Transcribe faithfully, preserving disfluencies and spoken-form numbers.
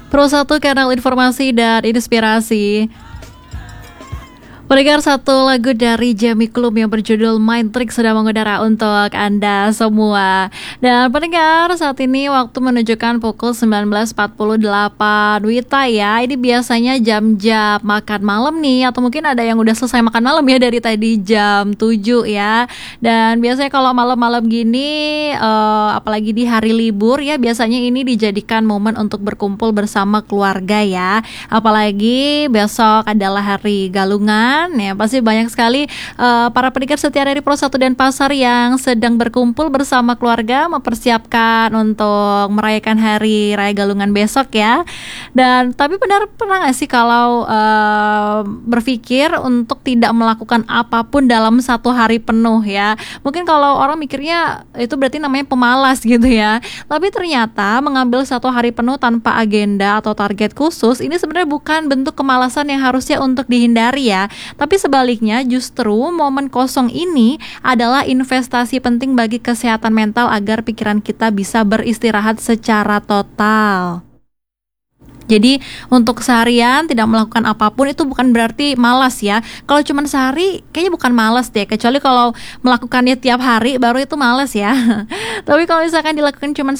Pro satu kanal informasi dan inspirasi. Pendengar, satu lagu dari Jamie Cullum yang berjudul Mind Trick sudah mengudara untuk Anda semua. Dan pendengar, saat ini waktu menunjukkan pukul sembilan belas empat puluh delapan Wita ya. Ini biasanya jam-jam makan malam nih, atau mungkin ada yang udah selesai makan malam ya dari tadi jam tujuh ya. Dan biasanya kalau malam-malam gini uh, apalagi di hari libur ya, biasanya ini dijadikan momen untuk berkumpul bersama keluarga ya. Apalagi besok adalah hari Galungan ya, pasti banyak sekali uh, para pendengar setia dari Pro satu dan Pasar yang sedang berkumpul bersama keluarga mempersiapkan untuk merayakan hari Raya Galungan besok ya. Dan tapi benar pernah gak sih kalau uh, berpikir untuk tidak melakukan apapun dalam satu hari penuh ya? Mungkin kalau orang mikirnya itu berarti namanya pemalas gitu ya. Tapi ternyata mengambil satu hari penuh tanpa agenda atau target khusus ini sebenarnya bukan bentuk kemalasan yang harusnya untuk dihindari ya. Tapi sebaliknya justru momen kosong ini adalah investasi penting bagi kesehatan mental agar pikiran kita bisa beristirahat secara total. Jadi untuk seharian tidak melakukan apapun itu bukan berarti malas ya. Kalau cuma sehari kayaknya bukan malas deh. Kecuali kalau melakukannya tiap hari baru itu malas ya. Tapi kalau misalkan dilakukan cuma